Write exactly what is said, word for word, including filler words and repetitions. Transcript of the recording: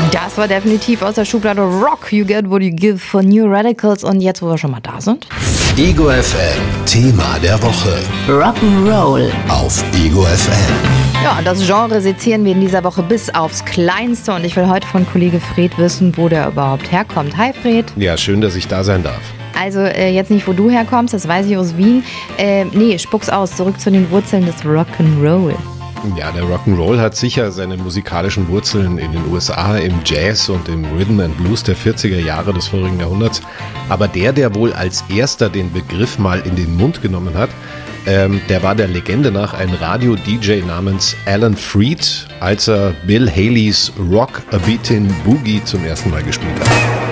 Das war definitiv aus der Schublade Rock, You Get What You Give von New Radicals. Und jetzt, wo wir schon mal da sind. Ego F M, Thema der Woche. Rock'n'Roll. Auf Ego F M. Ja, das Genre sezieren wir in dieser Woche bis aufs Kleinste. Und ich will heute von Kollege Fred wissen, wo der überhaupt herkommt. Hi Fred. Ja, schön, dass ich da sein darf. Also äh, jetzt nicht, wo du herkommst, das weiß ich aus Wien. Äh, nee, spuck's aus, zurück zu den Wurzeln des Rock'n'Roll. Ja, der Rock'n'Roll hat sicher seine musikalischen Wurzeln in den U S A, im Jazz und im Rhythm and Blues der vierziger Jahre des vorigen Jahrhunderts. Aber der, der wohl als erster den Begriff mal in den Mund genommen hat, ähm, der war der Legende nach ein Radio-D J namens Alan Freed, als er Bill Haleys Rock A Beatin' Boogie zum ersten Mal gespielt hat.